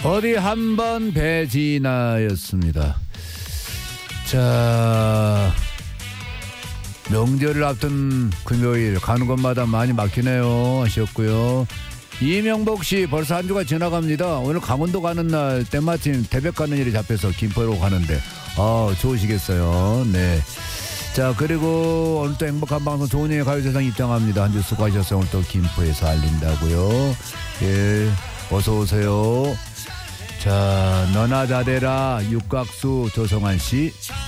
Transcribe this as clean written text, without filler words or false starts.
어디 한번 배지나였습니다. 자, 명절을 앞둔 금요일 가는 곳마다 많이 막히네요. 아쉬웠고요. 이명복 씨 벌써 한 주가 지나갑니다. 오늘 강원도 가는 날 때마침 태백 가는 일이 잡혀서 김포로 가는데 좋으시겠어요. 네. 자, 그리고 오늘 또 행복한 방송 조은희의 가요세상 입장합니다. 한 주 수고하셨어요. 오늘 또 김포에서 알린다고요. 예, 어서 오세요. 자, 너나 잘해라 육각수 조성환 씨.